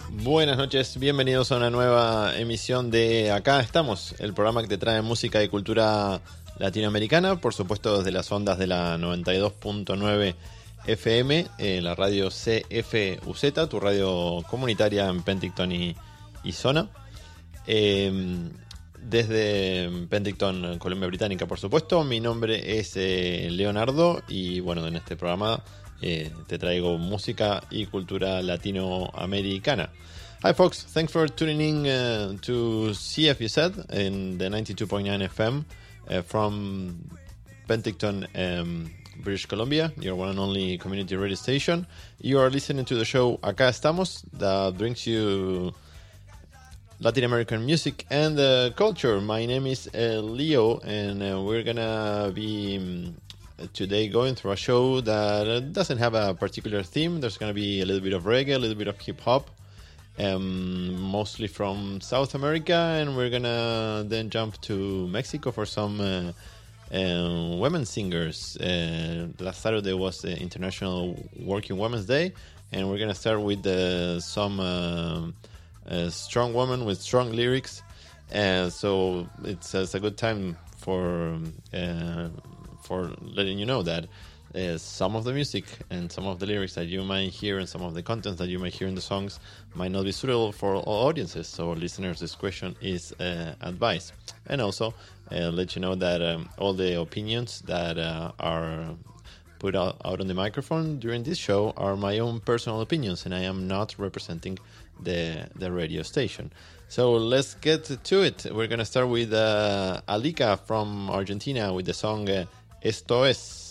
Buenas noches, bienvenidos a una nueva emisión de Acá Estamos, el programa que te trae música y cultura latinoamericana, por supuesto desde las ondas de la 92.9 FM, la radio CFUZ, tu radio comunitaria en Penticton y zona. Desde Penticton, Columbia Británica, por supuesto. Mi nombre es Leonardo y bueno, en este programa te traigo música y cultura latinoamericana. Hi folks, thanks for tuning in to CFUZ in the 92.9 FM from Penticton, British Columbia, your one and only community radio station. You are listening to the show Acá Estamos, that brings you Latin American music and culture. My name is Leo, and we're gonna be today going through a show that doesn't have a particular theme. There's gonna be a little bit of reggae, a little bit of hip hop, mostly from South America, and we're gonna then jump to Mexico for some women singers. Last Saturday was the International Working Women's Day, and we're gonna start with some strong woman with strong lyrics, so it's a good time for letting you know that some of the music and some of the lyrics that you might hear and some of the contents that you might hear in the songs might not be suitable for all audiences, so listeners' discretion is advised. And also let you know that all the opinions that are put out on the microphone during this show are my own personal opinions, and I am not representing the radio station. So let's get to it. We're going to start with Alika from Argentina with the song Esto Es.